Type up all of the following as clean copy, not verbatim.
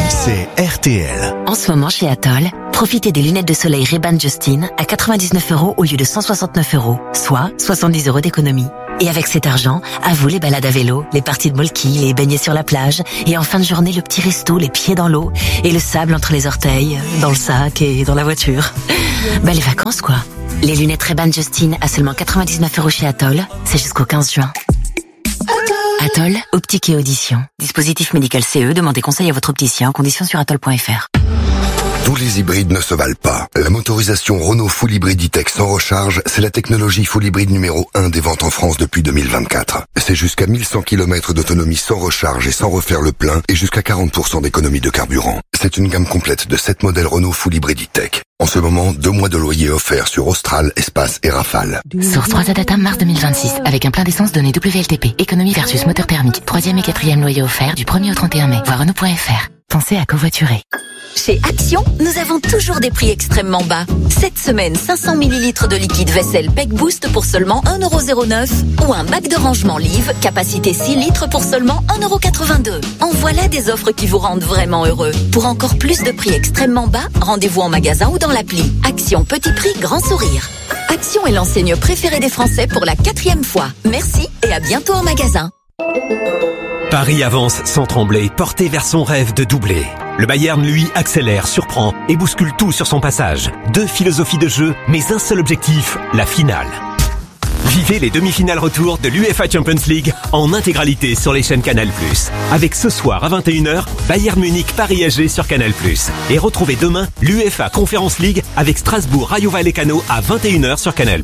c'est RTL. En ce moment chez Atoll, profitez des lunettes de soleil Ray-Ban Justin à 99 € au lieu de 169 €, soit 70 € d'économie. Et avec cet argent, à vous les balades à vélo, les parties de molki, les baignets sur la plage, et en fin de journée le petit resto, les pieds dans l'eau, et le sable entre les orteils, dans le sac et dans la voiture. Les vacances quoi. Les lunettes Ray-Ban Justin à seulement 99 € chez Atoll, c'est jusqu'au 15 juin. Atoll, optique et audition. Dispositif médical CE, demandez conseil à votre opticien, conditions sur atoll.fr. Tous les hybrides ne se valent pas. La motorisation Renault Full Hybrid E-Tech sans recharge, c'est la technologie Full Hybrid numéro 1 des ventes en France depuis 2024. C'est jusqu'à 1100 km d'autonomie sans recharge et sans refaire le plein et jusqu'à 40% d'économie de carburant. C'est une gamme complète de 7 modèles Renault Full Hybrid E-Tech. En ce moment, 2 mois de loyer offerts sur Austral, Espace et Rafale. Source 3 Data mars 2026, avec un plein d'essence donné WLTP. Économie versus moteur thermique. 3e et 4e loyer offert du 1er au 31 mai. Voir Renault.fr. Pensez à covoiturer. Chez Action, nous avons toujours des prix extrêmement bas. Cette semaine, 500 ml de liquide vaisselle Peck Boost pour seulement 1,09 € ou un bac de rangement Live, capacité 6 litres pour seulement 1,82 €. En voilà des offres qui vous rendent vraiment heureux. Pour encore plus de prix extrêmement bas, rendez-vous en magasin ou dans l'appli. Action Petit Prix Grand Sourire. Action est l'enseigne préférée des Français pour la 4e fois. Merci et à bientôt en magasin. Paris avance sans trembler, porté vers son rêve de doubler. Le Bayern, lui, accélère, surprend et bouscule tout sur son passage. 2 philosophies de jeu, mais un seul objectif, la finale. Vivez les demi-finales retour de l'UEFA Champions League en intégralité sur les chaînes Canal+. Avec ce soir à 21h, Bayern Munich Paris SG sur Canal+. Et retrouvez demain l'UEFA Conference League avec Strasbourg Rayo Vallecano à 21h sur Canal+.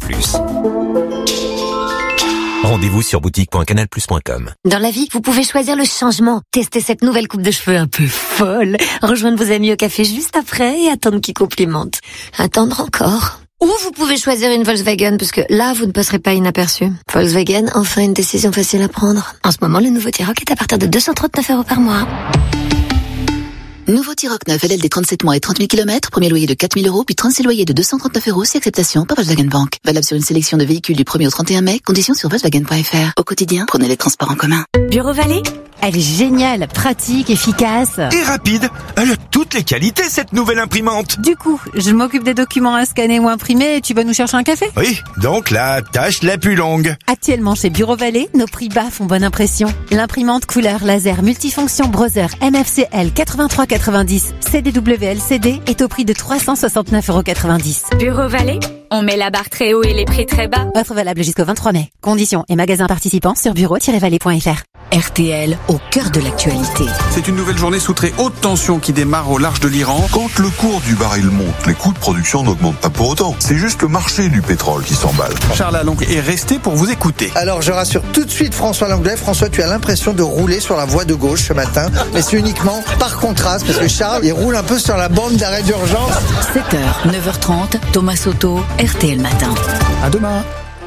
Rendez-vous sur boutique.canalplus.com. Dans la vie, vous pouvez choisir le changement. Tester cette nouvelle coupe de cheveux un peu folle. Rejoindre vos amis au café juste après et attendre qu'ils complimentent. Attendre encore. Ou vous pouvez choisir une Volkswagen, parce que là, vous ne passerez pas inaperçu. Volkswagen, enfin une décision facile à prendre. En ce moment, le nouveau T-Roc est à partir de 239 € par mois. Nouveau T-Roc 9, LLD 37 mois et 30 000 km, premier loyer de 4 000 €, puis 36 loyers de 239 € si acceptation par Volkswagen Bank. Valable sur une sélection de véhicules du 1er au 31 mai, conditions sur Volkswagen.fr. Au quotidien, prenez les transports en commun. Bureau Vallée, elle est géniale, pratique, efficace. Et rapide. Elle a toutes les qualités, cette nouvelle imprimante. Du coup, je m'occupe des documents à scanner ou imprimer et tu vas nous chercher un café? Oui, donc la tâche la plus longue. Actuellement chez Bureau Vallée, nos prix bas font bonne impression. L'imprimante couleur laser multifonction Brother MFCL 8390 CDW-LCD est au prix de 369,90 €. Bureau Vallée, on met la barre très haut et les prix très bas. Offre valable jusqu'au 23 mai. Conditions et magasins participants sur bureau-vallée.fr. RTL, au cœur de l'actualité. C'est une nouvelle journée sous très haute tension qui démarre au large de l'Iran. Quand le cours du baril monte, les coûts de production n'augmentent pas pour autant. C'est juste le marché du pétrole qui s'emballe. Charles Along est resté pour vous écouter. Alors je rassure tout de suite François Langlais. François, tu as l'impression de rouler sur la voie de gauche ce matin, mais c'est uniquement par contraste, parce que Charles, il roule un peu sur la bande d'arrêt d'urgence. 7h, 9h30, Thomas Soto, RTL Matin. À demain.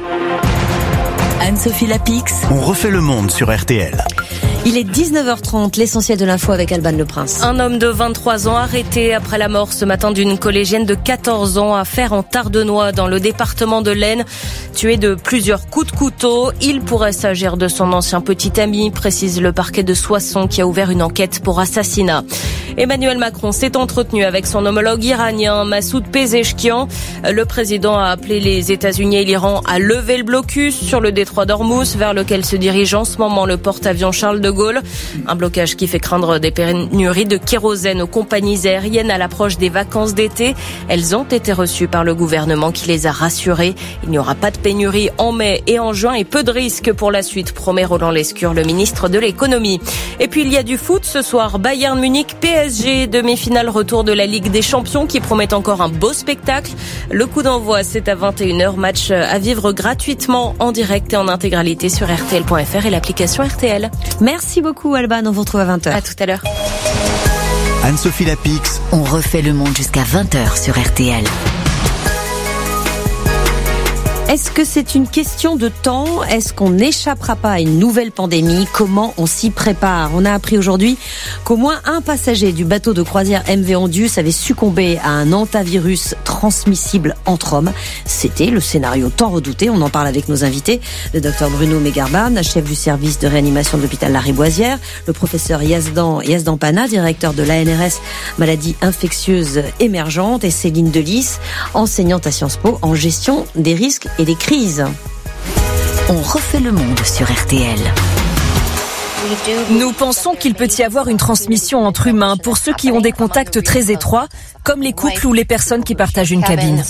Anne-Sophie Lapix. On refait le monde sur RTL. Il est 19h30, l'essentiel de l'info avec Alban Le Prince. Un homme de 23 ans arrêté après la mort ce matin d'une collégienne de 14 ans à Fère en Tardenois dans le département de l'Aisne. Tué de plusieurs coups de couteau, il pourrait s'agir de son ancien petit ami, précise le parquet de Soissons qui a ouvert une enquête pour assassinat. Emmanuel Macron s'est entretenu avec son homologue iranien Massoud Pezeshkian. Le président a appelé les États-Unis et l'Iran à lever le blocus sur le détroit d'Ormuz vers lequel se dirige en ce moment le porte-avions Charles de Gaulle. Un blocage qui fait craindre des pénuries de kérosène aux compagnies aériennes à l'approche des vacances d'été. Elles ont été reçues par le gouvernement qui les a rassurées. Il n'y aura pas de pénurie en mai et en juin et peu de risques pour la suite, promet Roland Lescure, le ministre de l'économie. Et puis il y a du foot ce soir. Bayern Munich, PSG, demi-finale retour de la Ligue des Champions qui promet encore un beau spectacle. Le coup d'envoi, c'est à 21h. Match à vivre gratuitement en direct et en intégralité sur RTL.fr et l'application RTL. Merci beaucoup Alban, on vous retrouve à 20h. À tout à l'heure. Anne-Sophie Lapix. On refait le monde jusqu'à 20h sur RTL. Est-ce que c'est une question de temps ? Est-ce qu'on n'échappera pas à une nouvelle pandémie ? Comment on s'y prépare ? On a appris aujourd'hui qu'au moins un passager du bateau de croisière MV Ondius avait succombé à un hantavirus transmissible entre hommes. C'était le scénario tant redouté. On en parle avec nos invités. Le docteur Bruno Megarban, chef du service de réanimation de l'hôpital Lariboisière. Le professeur Yazdan Pana, directeur de l'ANRS maladies infectieuses émergentes. Et Céline Delis, enseignante à Sciences Po en gestion des risques et des crises. On refait le monde sur RTL. Nous pensons qu'il peut y avoir une transmission entre humains pour ceux qui ont des contacts très étroits, comme les couples ou les personnes qui partagent une cabine.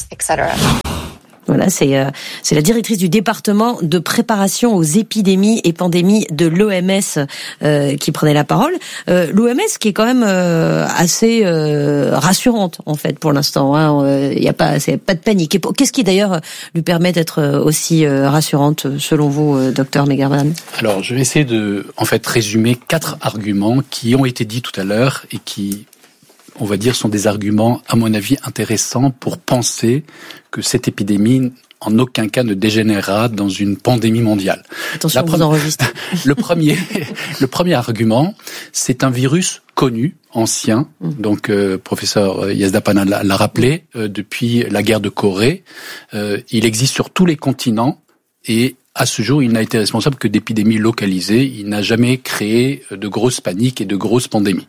Voilà, c'est la directrice du département de préparation aux épidémies et pandémies de l'OMS qui prenait la parole. L'OMS qui est quand même assez rassurante en fait pour l'instant. Il y a pas de panique. Et qu'est-ce qui d'ailleurs lui permet d'être aussi rassurante selon vous, docteur Megarban ? Alors, je vais essayer de résumer 4 arguments qui ont été dits tout à l'heure et qui, on va dire, sont des arguments, à mon avis, intéressants pour penser que cette épidémie, en aucun cas, ne dégénérera dans une pandémie mondiale. Attention, vous enregistrez. Le premier argument, c'est un virus connu, ancien. Donc, professeur Yazdan Pana l'a rappelé, depuis la guerre de Corée. Il existe sur tous les continents et à ce jour, il n'a été responsable que d'épidémies localisées. Il n'a jamais créé de grosses paniques et de grosses pandémies.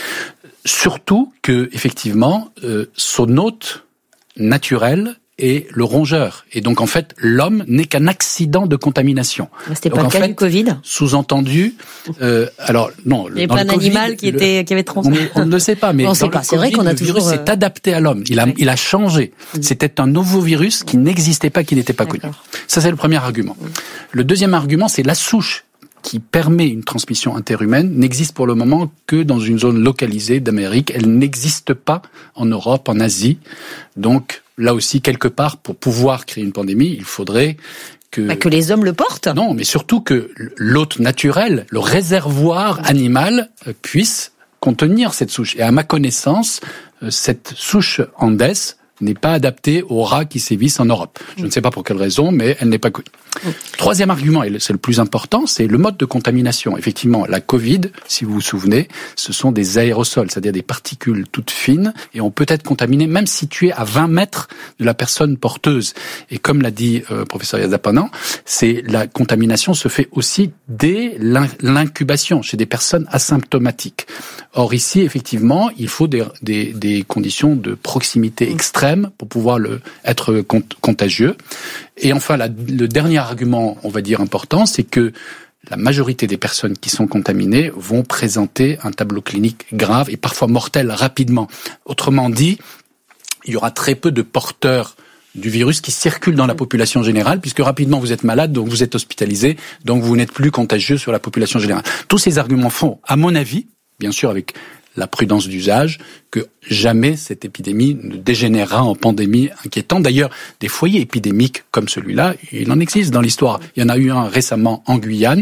Surtout que, effectivement, son hôte naturel est le rongeur. Et donc, en fait, l'homme n'est qu'un accident de contamination. C'était donc, pas le cas du Covid. Sous-entendu, alors, non. Il n'y avait pas un animal qui avait transmis. On ne le sait pas, mais on sait pas. C'est vrai qu'on a toujours. Le virus s'est adapté à l'homme. Il a changé. C'était un nouveau virus qui n'existait pas, qui n'était pas connu. Ça, c'est le premier argument. Le deuxième argument, c'est la souche qui permet une transmission interhumaine n'existe pour le moment que dans une zone localisée d'Amérique. Elle n'existe pas en Europe, en Asie. Donc, là aussi, quelque part, pour pouvoir créer une pandémie, il faudrait que les hommes le portent. Non, mais surtout que l'hôte naturel, le réservoir animal, puisse contenir cette souche. Et à ma connaissance, cette souche Andes n'est pas adaptée aux rats qui sévissent en Europe. Je ne sais pas pour quelle raison, mais elle n'est pas connue. Troisième argument, et c'est le plus important, c'est le mode de contamination. Effectivement, la Covid, si vous vous souvenez, ce sont des aérosols, c'est-à-dire des particules toutes fines, et on peut être contaminé même situé à 20 mètres de la personne porteuse. Et comme l'a dit professeur Yazdan Pana, la contamination se fait aussi dès l'incubation, chez des personnes asymptomatiques. Or ici, effectivement, il faut des conditions de proximité extrême pour pouvoir être contagieux. Et enfin, le dernier argument, on va dire important, c'est que la majorité des personnes qui sont contaminées vont présenter un tableau clinique grave et parfois mortel rapidement. Autrement dit, il y aura très peu de porteurs du virus qui circulent dans la population générale, puisque rapidement vous êtes malade, donc vous êtes hospitalisé, donc vous n'êtes plus contagieux sur la population générale. Tous ces arguments font, à mon avis, bien sûr avec la prudence d'usage, que jamais cette épidémie ne dégénérera en pandémie inquiétante. D'ailleurs, des foyers épidémiques comme celui-là, il en existe dans l'histoire. Il y en a eu un récemment en Guyane,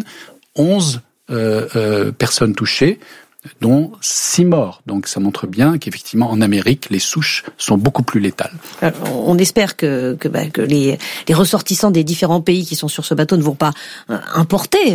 11 personnes touchées, dont 6 morts. Donc ça montre bien qu'effectivement en Amérique, les souches sont beaucoup plus létales. Alors, on espère que les ressortissants des différents pays qui sont sur ce bateau ne vont pas importer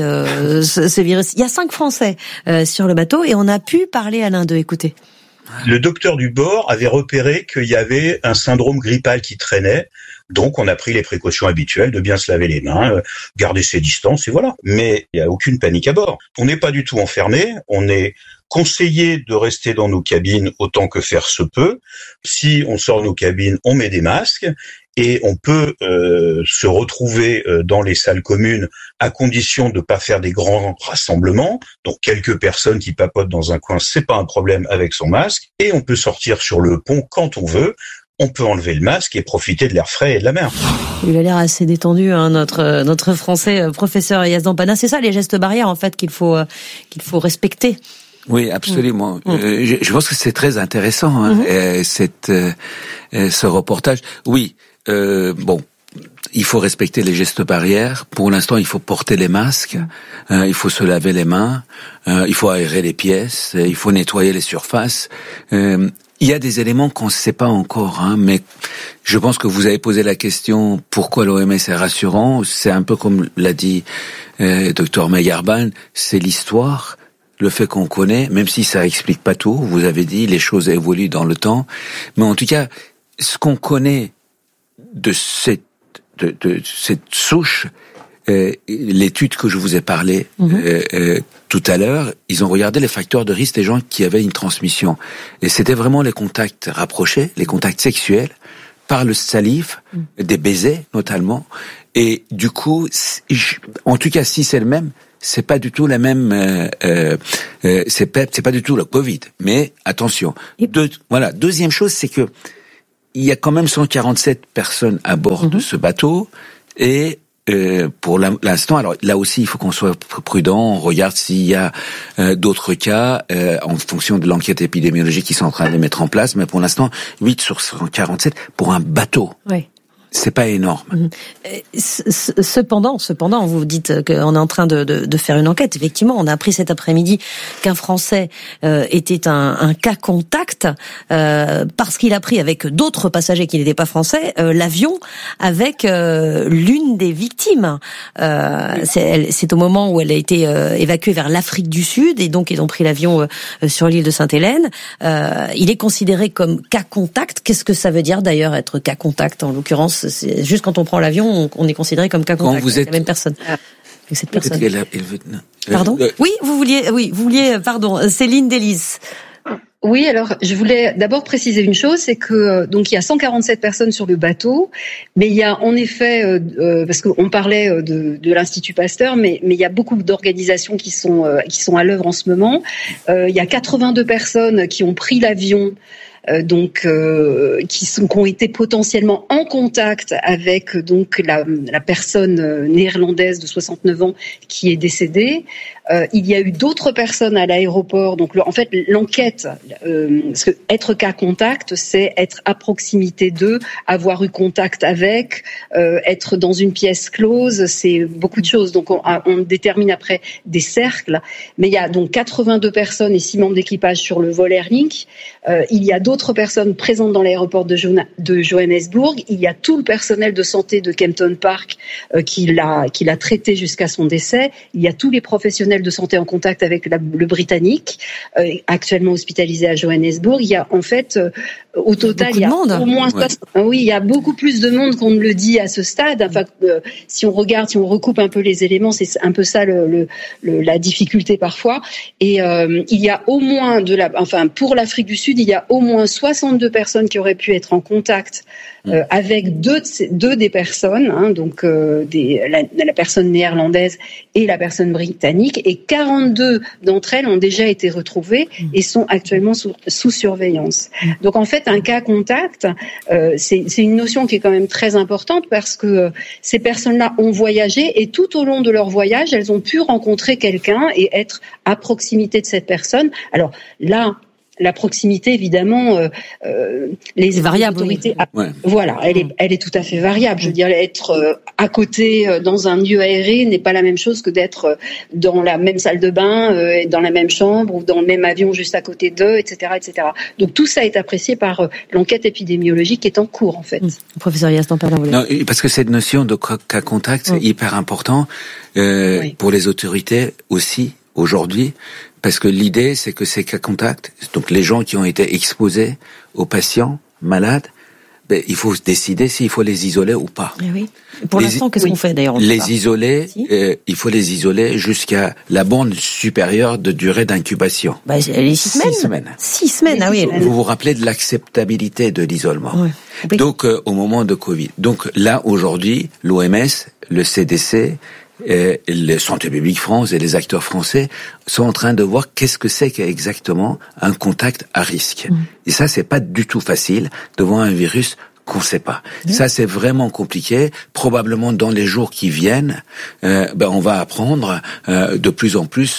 ce virus. Il y a 5 Français sur le bateau et on a pu parler à l'un d'eux. Écoutez. Le docteur du bord avait repéré qu'il y avait un syndrome grippal qui traînait. Donc, on a pris les précautions habituelles de bien se laver les mains, garder ses distances et voilà. Mais il n'y a aucune panique à bord. On n'est pas du tout enfermé. On est conseillé de rester dans nos cabines autant que faire se peut. Si on sort de nos cabines, on met des masques et on peut se retrouver dans les salles communes à condition de ne pas faire des grands rassemblements. Donc quelques personnes qui papotent dans un coin, c'est pas un problème avec son masque. Et on peut sortir sur le pont quand on veut. On peut enlever le masque et profiter de l'air frais et de la mer. Il a l'air assez détendu, notre français professeur Yazdan Pana. C'est ça les gestes barrières en fait qu'il faut respecter. Oui, absolument. Je pense que c'est très intéressant ce reportage. Oui, il faut respecter les gestes barrières. Pour l'instant, il faut porter les masques, il faut se laver les mains, il faut aérer les pièces, il faut nettoyer les surfaces. Il y a des éléments qu'on ne sait pas encore, mais je pense que vous avez posé la question pourquoi l'OMS est rassurant. C'est un peu comme l'a dit Dr Meyerban, c'est l'histoire, le fait qu'on connaît, même si ça explique pas tout. Vous avez dit les choses évoluent dans le temps, mais en tout cas, ce qu'on connaît de cette souche, l'étude que je vous ai parlé tout à l'heure, ils ont regardé les facteurs de risque des gens qui avaient une transmission. Et c'était vraiment les contacts rapprochés, les contacts sexuels, par le salive, des baisers notamment. Et du coup, en tout cas, si c'est le même, c'est pas du tout la même. C'est pas du tout le Covid. Mais attention. Deuxième chose, c'est que il y a quand même 147 personnes à bord de ce bateau et pour l'instant, alors là aussi, il faut qu'on soit prudent. On regarde s'il y a d'autres cas en fonction de l'enquête épidémiologique qu'ils sont en train de mettre en place. Mais pour l'instant, 8 sur 147 pour un bateau. Oui. C'est pas énorme. Cependant, vous dites qu'on est en train de faire une enquête. Effectivement, on a appris cet après-midi qu'un Français était un cas contact parce qu'il a pris avec d'autres passagers qui n'étaient pas français l'avion avec l'une des victimes. C'est au moment où elle a été évacuée vers l'Afrique du Sud et donc ils ont pris l'avion sur l'île de Sainte-Hélène. Il est considéré comme cas contact. Qu'est-ce que ça veut dire d'ailleurs être cas contact en l'occurrence? C'est juste quand on prend l'avion, on est considéré comme cas contact. Quand vous êtes la même personne. Cette personne. Pardon. Oui, vous vouliez. Pardon, Céline Delis. Oui, alors je voulais d'abord préciser une chose, c'est que donc il y a 147 personnes sur le bateau, mais il y a en effet parce qu'on parlait de l'Institut Pasteur, mais il y a beaucoup d'organisations qui sont à l'œuvre en ce moment. Il y a 82 personnes qui ont pris l'avion. Qui ont été potentiellement en contact avec donc la personne néerlandaise de 69 ans qui est décédée. Il y a eu d'autres personnes à l'aéroport. Donc en fait l'enquête, parce que être cas contact, c'est être à proximité d'eux, avoir eu contact avec, être dans une pièce close, c'est beaucoup de choses. Donc on détermine après des cercles. Mais il y a donc 82 personnes et 6 membres d'équipage sur le vol Air Link. Il y a d'autres personnes présentes dans l'aéroport de Johannesburg. Il y a tout le personnel de santé de Kempton Park qui l'a traité jusqu'à son décès. Il y a tous les professionnels de santé en contact avec le Britannique, actuellement hospitalisé à Johannesburg. Il y a en fait au total il y a au moins il y a beaucoup plus de monde qu'on ne le dit à ce stade. Enfin, si on recoupe un peu les éléments, c'est un peu ça la difficulté parfois. Et il y a au moins pour l'Afrique du Sud, il y a au moins 62 personnes qui auraient pu être en contact avec deux des personnes, donc la personne néerlandaise et la personne britannique, et 42 d'entre elles ont déjà été retrouvées et sont actuellement sous surveillance. Donc en fait, un cas contact, c'est une notion qui est quand même très importante parce que ces personnes-là ont voyagé et tout au long de leur voyage, elles ont pu rencontrer quelqu'un et être à proximité de cette personne. Alors là, la proximité, évidemment, les autorités, voilà, elle est tout à fait variable. Je veux dire, être à côté dans un lieu aéré n'est pas la même chose que d'être dans la même salle de bain, dans la même chambre ou dans le même avion juste à côté d'eux, etc., etc. Donc tout ça est apprécié par l'enquête épidémiologique qui est en cours, en fait. Professeur Yastan Perdin. Non, parce que cette notion de cas contact, c'est hyper important pour les autorités aussi aujourd'hui. Parce que l'idée, c'est que ces cas contacts, donc les gens qui ont été exposés aux patients malades, il faut décider s'il faut les isoler ou pas. Et oui. Pour l'instant, qu'est-ce qu'on fait d'ailleurs? Il faut les isoler jusqu'à la bande supérieure de durée d'incubation. Les 6 semaines. 6 semaines, ah oui. Vous vous rappelez de l'acceptabilité de l'isolement. Oui. Donc, au moment de Covid. Donc là, aujourd'hui, l'OMS, le CDC, le Santé publique France et les acteurs français sont en train de voir qu'est-ce que c'est exactement un contact à risque. Et ça, c'est pas du tout facile de voir un virus qu'on sait pas. Ça, c'est vraiment compliqué. Probablement dans les jours qui viennent, on va apprendre de plus en plus sur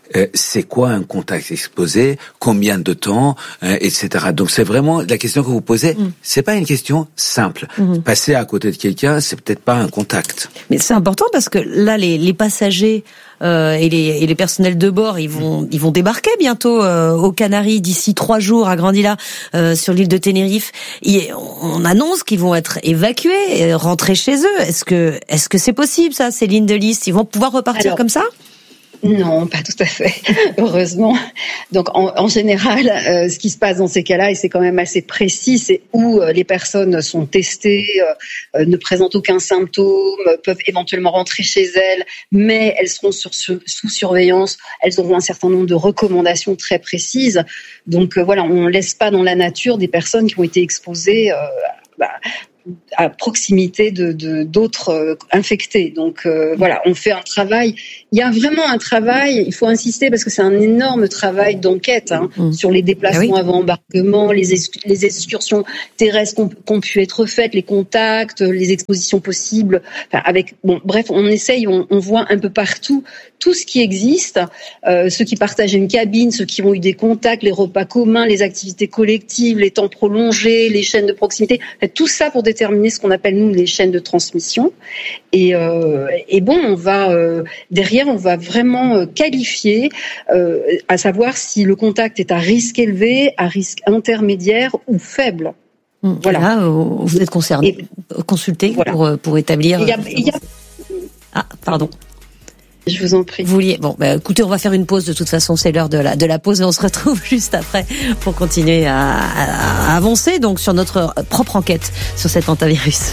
c'est quoi un contact exposé, combien de temps, etc. Donc c'est vraiment la question que vous posez. C'est pas une question simple. Passer à côté de quelqu'un, c'est peut-être pas un contact. Mais c'est important parce que là, les passagers et les personnels de bord, ils vont débarquer bientôt aux Canaries d'ici 3 jours à Grandilla, sur l'île de Tenerife. On annonce qu'ils vont être évacués, rentrer chez eux. Est-ce que c'est possible ça, Céline Delis? Ils vont pouvoir repartir comme ça? Non, pas tout à fait, heureusement. Donc, en général, ce qui se passe dans ces cas-là, et c'est quand même assez précis, c'est où les personnes sont testées, ne présentent aucun symptôme, peuvent éventuellement rentrer chez elles, mais elles seront sous surveillance, elles auront un certain nombre de recommandations très précises. Donc, voilà, on laisse pas dans la nature des personnes qui ont été exposées à proximité d'autres infectés. Donc voilà, on fait un travail. Il y a vraiment un travail, il faut insister parce que c'est un énorme travail d'enquête sur les déplacements avant embarquement, les excursions terrestres qui ont pu être faites, les contacts, les expositions possibles. Enfin, bref, on essaye, on voit un peu partout tout ce qui existe, ceux qui partagent une cabine, ceux qui ont eu des contacts, les repas communs, les activités collectives, les temps prolongés, les chaînes de proximité, tout ça pour déterminer ce qu'on appelle nous les chaînes de transmission. Et bon, on va derrière, on va vraiment qualifier, à savoir si le contact est à risque élevé, à risque intermédiaire ou faible. Voilà. Là, vous êtes consulté pour établir. Ah, pardon. Je vous en prie. Vous vouliez. Bon, écoutez, on va faire une pause. De toute façon, c'est l'heure de la pause et on se retrouve juste après pour continuer à avancer donc sur notre propre enquête sur cet hantavirus.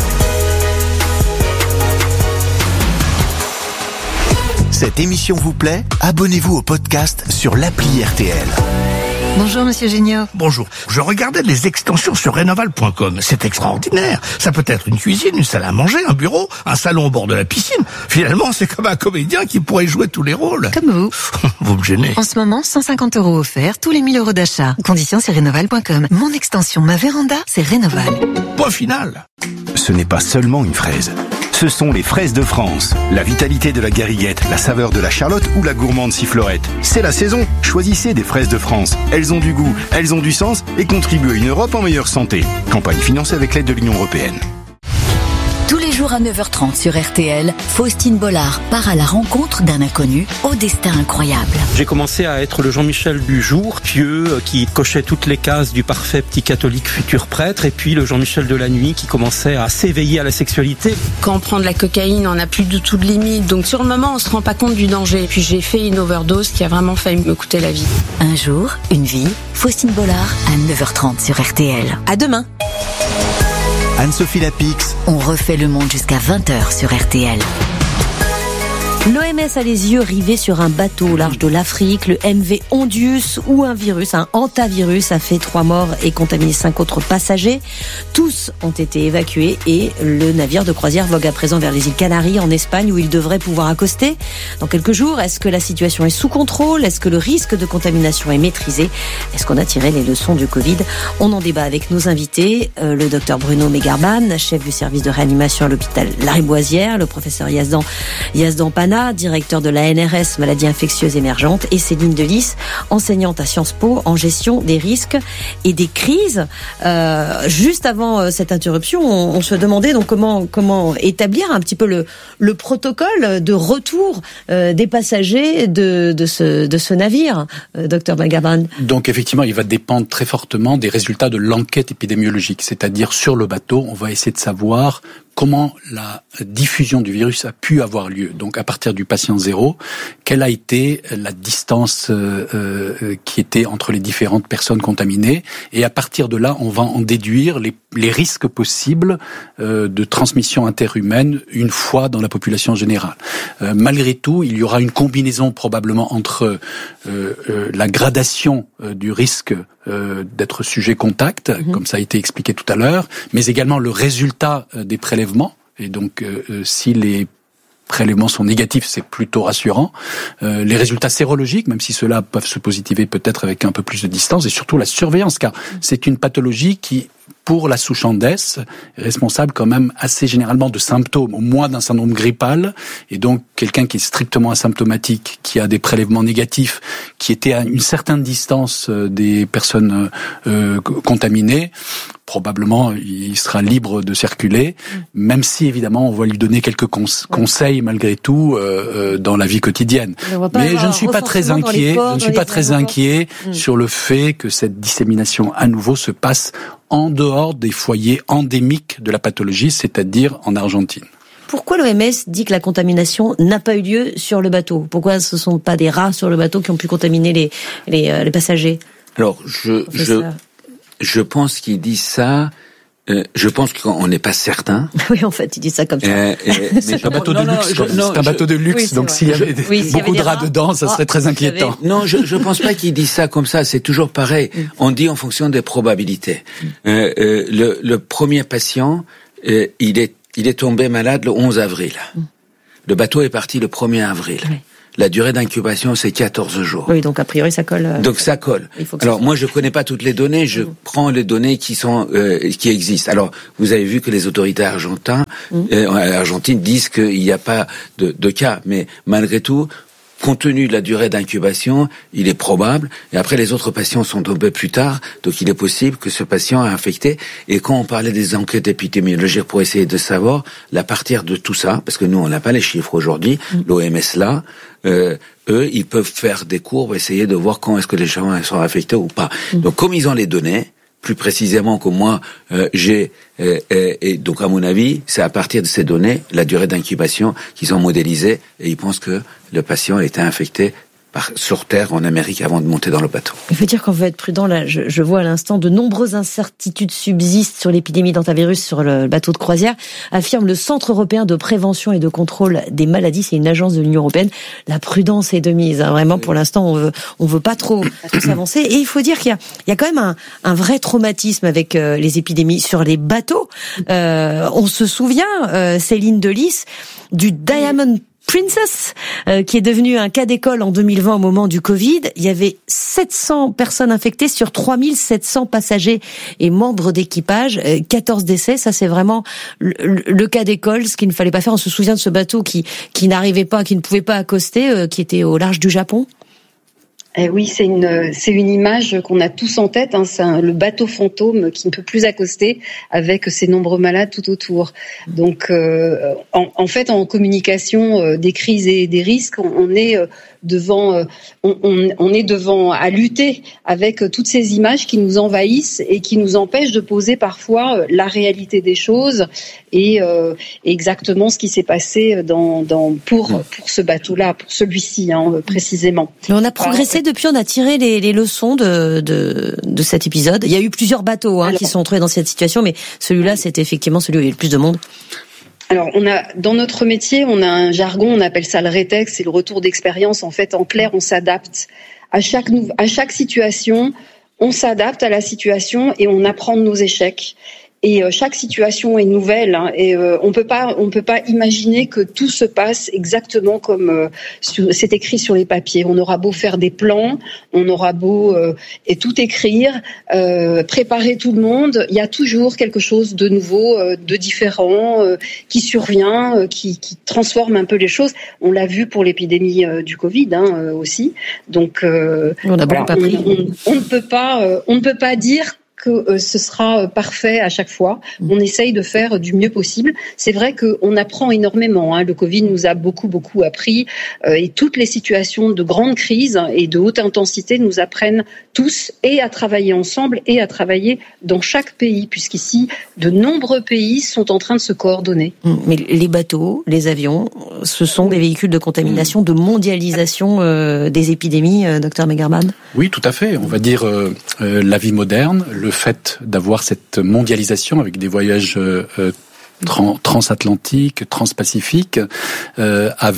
Cette émission vous plaît ? Abonnez-vous au podcast sur l'appli RTL. Bonjour Monsieur Junior. Bonjour. Je regardais les extensions sur Rénoval.com. C'est extraordinaire. Ça peut être une cuisine, une salle à manger, un bureau, un salon au bord de la piscine. Finalement, c'est comme un comédien qui pourrait jouer tous les rôles. Comme vous. Vous me gênez. En ce moment, 150 € offerts tous les 1000 € d'achat. Conditions sur Rénoval.com. Mon extension, ma véranda, c'est Rénoval. Point final. Ce n'est pas seulement une fraise. Ce sont les fraises de France. La vitalité de la gariguette, la saveur de la charlotte ou la gourmande sifflorette. C'est la saison. Choisissez des fraises de France. Elles ont du goût, elles ont du sens et contribuent à une Europe en meilleure santé. Campagne financée avec l'aide de l'Union européenne. Tous les jours à 9h30 sur RTL, Faustine Bollard part à la rencontre d'un inconnu au destin incroyable. J'ai commencé à être le Jean-Michel du jour, pieux, qui cochait toutes les cases du parfait petit catholique futur prêtre, et puis le Jean-Michel de la nuit qui commençait à s'éveiller à la sexualité. Quand on prend de la cocaïne, on n'a plus du tout de limite, donc sur le moment on se rend pas compte du danger. Puis j'ai fait une overdose qui a vraiment failli me coûter la vie. Un jour, une vie, Faustine Bollard à 9h30 sur RTL. À demain. Anne-Sophie Lapix. On refait le monde jusqu'à 20h sur RTL. L'OMS a les yeux rivés sur un bateau au large de l'Afrique, le MV Ondius, où un hantavirus a fait 3 morts et contaminé 5 autres passagers. Tous ont été évacués et le navire de croisière vogue à présent vers les îles Canaries en Espagne où il devrait pouvoir accoster dans quelques jours. Est-ce que la situation est sous contrôle ? Est-ce que le risque de contamination est maîtrisé ? Est-ce qu'on a tiré les leçons du Covid ? On en débat avec nos invités, le docteur Bruno Megarban, chef du service de réanimation à l'hôpital Lariboisière, le professeur Yazdan Pana, directeur de la NRS Maladies infectieuses émergentes, et Céline Delis, enseignante à Sciences Po en gestion des risques et des crises. Juste avant cette interruption, on se demandait donc comment établir un petit peu le protocole de retour des passagers de ce navire, docteur Megarban. Donc effectivement, il va dépendre très fortement des résultats de l'enquête épidémiologique, c'est-à-dire sur le bateau, on va essayer de savoir comment la diffusion du virus a pu avoir lieu. Donc à partir du patient zéro, quelle a été la distance qui était entre les différentes personnes contaminées, et à partir de là, on va en déduire les risques possibles de transmission interhumaine une fois dans la population générale. Malgré tout, il y aura une combinaison probablement entre la gradation du risque d'être sujet contact, comme ça a été expliqué tout à l'heure, mais également le résultat des prélèvements. Et donc, si les prélèvements sont négatifs, c'est plutôt rassurant. Les résultats sérologiques, même si ceux-là peuvent se positiver peut-être avec un peu plus de distance, et surtout la surveillance, car c'est une pathologie qui pour la souche Andes, responsable quand même assez généralement de symptômes, au moins d'un syndrome grippal, et donc quelqu'un qui est strictement asymptomatique, qui a des prélèvements négatifs, qui était à une certaine distance des personnes contaminées, probablement il sera libre de circuler, même si évidemment on va lui donner quelques conseils malgré tout dans la vie quotidienne. Mais je ne suis pas très inquiet, sur le fait que cette dissémination à nouveau se passe en dehors des foyers endémiques de la pathologie, c'est-à-dire en Argentine. Pourquoi l'OMS dit que la contamination n'a pas eu lieu sur le bateau ? Pourquoi ce ne sont pas des rats sur le bateau qui ont pu contaminer les passagers ? Alors, je pense qu'il dit ça. Je pense qu'on n'est pas certain. Oui, en fait, il dit ça comme ça. C'est un bateau de luxe. C'est un bateau de luxe, donc s'il y avait beaucoup de rats dedans, ça serait très inquiétant. Non, je pense pas qu'il dit ça comme ça. C'est toujours pareil. On dit en fonction des probabilités. Le premier patient, il est tombé malade le 11 avril. Le bateau est parti le 1er avril. Oui. La durée d'incubation, c'est 14 jours. Oui, donc a priori, ça colle. Donc ça colle. Alors moi, je connais pas toutes les données. Je prends les données qui existent. Alors, vous avez vu que les autorités argentines disent qu'il n'y a pas de cas, mais malgré tout, compte tenu de la durée d'incubation, il est probable, et après les autres patients sont tombés plus tard, donc il est possible que ce patient a infecté. Et quand on parlait des enquêtes épidémiologiques pour essayer de savoir, à partir de tout ça, parce que nous on n'a pas les chiffres aujourd'hui, l'OMS là, eux, ils peuvent faire des courbes, essayer de voir quand est-ce que les gens sont affectés ou pas. Donc comme ils ont les données, plus précisément que moi j'ai, et donc à mon avis, c'est à partir de ces données, la durée d'incubation qu'ils ont modélisée, et ils pensent que le patient a été infecté sur Terre en Amérique avant de monter dans le bateau. Il faut dire qu'on veut être prudent. Là, je vois à l'instant de nombreuses incertitudes subsistent sur l'épidémie d'hantavirus sur le bateau de croisière, affirme le Centre européen de prévention et de contrôle des maladies. C'est une agence de l'Union européenne. La prudence est de mise. Vraiment, pour l'instant, on veut pas trop s'avancer. Et il faut dire qu'il y a quand même un vrai traumatisme avec les épidémies sur les bateaux. On se souvient, Céline Delis, du Diamond Princess, qui est devenu un cas d'école en 2020 au moment du Covid. Il y avait 700 personnes infectées sur 3700 passagers et membres d'équipage, 14 décès. Ça, c'est vraiment le cas d'école, ce qu'il ne fallait pas faire. On se souvient de ce bateau qui n'arrivait pas, qui ne pouvait pas accoster, qui était au large du Japon. Oui, c'est une image qu'on a tous en tête. C'est le bateau fantôme qui ne peut plus accoster avec ses nombreux malades tout autour. Donc, en fait, en communication des crises et des risques, on est devant à lutter avec toutes ces images qui nous envahissent et qui nous empêchent de poser parfois la réalité des choses et exactement ce qui s'est passé pour ce bateau-là, pour celui-ci précisément. Mais on a progressé depuis, on a tiré les leçons de cet épisode. Il y a eu plusieurs bateaux qui sont trouvés dans cette situation, mais celui-là, c'était effectivement celui où il y a eu le plus de monde. Alors, dans notre métier, on a un jargon, on appelle ça le rétex, c'est le retour d'expérience. En fait, en clair, on s'adapte à chaque situation, on s'adapte à la situation et on apprend de nos échecs. Et chaque situation est nouvelle, et on peut pas imaginer que tout se passe exactement comme c'est écrit sur les papiers. On aura beau faire des plans, on aura beau et tout écrire, préparer tout le monde, il y a toujours quelque chose de nouveau, de différent qui survient, qui transforme un peu les choses. On l'a vu pour l'épidémie du Covid aussi. Donc on ne peut pas dire que ce sera parfait à chaque fois. On essaye de faire du mieux possible. C'est vrai qu'on apprend énormément. Le Covid nous a beaucoup appris et toutes les situations de grande crise et de haute intensité nous apprennent tous et à travailler ensemble et à travailler dans chaque pays, puisqu'ici, de nombreux pays sont en train de se coordonner. Mais les bateaux, les avions, ce sont des véhicules de contamination, de mondialisation des épidémies, Dr Megarban. Oui, tout à fait. On va dire la vie moderne, le fait d'avoir cette mondialisation avec des voyages transatlantiques, transpacifiques, avec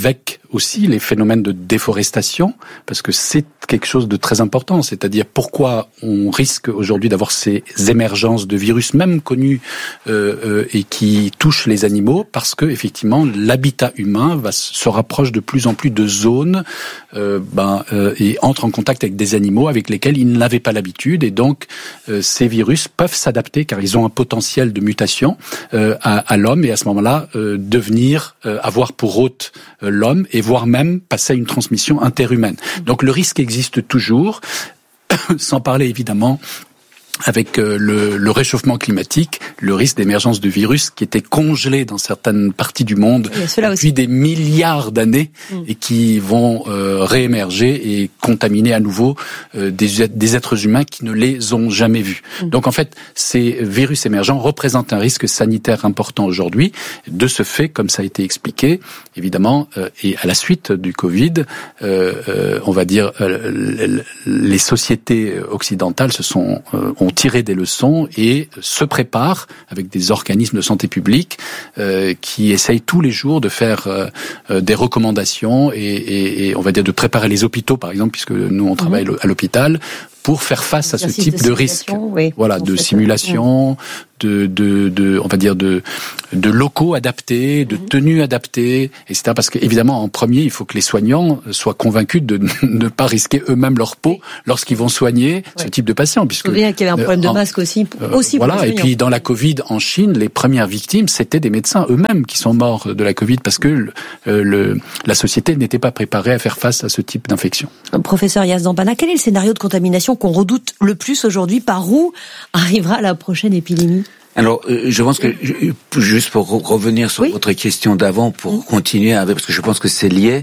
aussi les phénomènes de déforestation, parce que c'est quelque chose de très important. C'est-à-dire pourquoi on risque aujourd'hui d'avoir ces émergences de virus, même connus, et qui touchent les animaux, parce que effectivement l'habitat humain se rapproche de plus en plus de zones et entre en contact avec des animaux avec lesquels ils n'avaient pas l'habitude, et donc ces virus peuvent s'adapter car ils ont un potentiel de mutation à l'homme, et à ce moment-là avoir pour hôte l'homme, et voire même passer à une transmission interhumaine. Donc le risque existe toujours, sans parler évidemment avec le réchauffement climatique, le risque d'émergence de virus qui étaient congelés dans certaines parties du monde depuis des milliards d'années et qui vont réémerger et contaminer à nouveau des êtres humains qui ne les ont jamais vus. Donc en fait, ces virus émergents représentent un risque sanitaire important aujourd'hui. De ce fait, comme ça a été expliqué, évidemment, et à la suite du Covid, on va dire, les sociétés occidentales ont tiré des leçons et se préparent avec des organismes de santé publique qui essayent tous les jours de faire des recommandations et on va dire de préparer les hôpitaux, par exemple, puisque nous on travaille à l'hôpital, pour faire face à ce type de risque. Voilà, de simulation, on va dire de locaux adaptés, de tenues adaptées, etc. Parce que évidemment, en premier, il faut que les soignants soient convaincus de ne pas risquer eux-mêmes leur peau lorsqu'ils vont soigner ce type de patients. Puisque je me souviens qu'il y avait un problème de masque aussi. Voilà. Et puis dans la Covid en Chine, les premières victimes, c'était des médecins eux-mêmes qui sont morts de la Covid parce que la société n'était pas préparée à faire face à ce type d'infection. Professeur Yazdan-Pana, quel est le scénario de contamination qu'on redoute le plus aujourd'hui? Par où arrivera la prochaine épidémie? Alors, je pense que, juste pour revenir sur votre question d'avant, pour continuer avec, parce que je pense que c'est lié,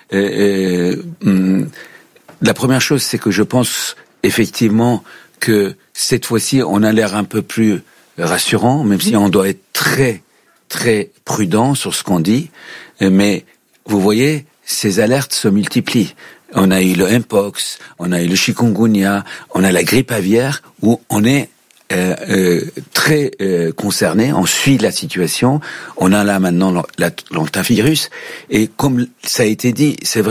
la première chose, c'est que je pense effectivement que cette fois-ci, on a l'air un peu plus rassurant, même si on doit être très, très prudent sur ce qu'on dit, mais vous voyez, ces alertes se multiplient. On a eu le Mpox, on a eu le chikungunya, on a la grippe aviaire, où on est très concerné, on suit la situation, on a là maintenant l'hantavirus, et comme ça a été dit, c'est vrai.